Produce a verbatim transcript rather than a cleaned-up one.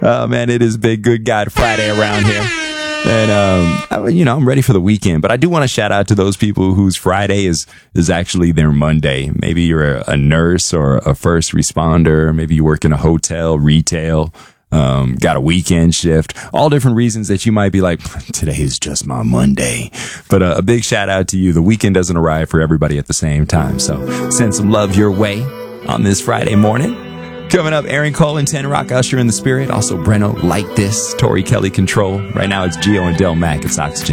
Oh, man, it is Big Good God Friday around here. And, um, I, you know, I'm ready for the weekend, but I do want to shout out to those people whose Friday is, is actually their Monday. Maybe you're a, a nurse or a first responder. Maybe you work in a hotel, retail, um, got a weekend shift, all different reasons that you might be like, today is just my Monday. But uh, a big shout out to you. The weekend doesn't arrive for everybody at the same time. So send some love your way on this Friday morning. Coming up, Aaron Cole and ten Rock, Usher in the Spirit. Also, Breno, Like This, Tori Kelly, Control. Right now, it's Gio and Del Mack. It's Oxygen.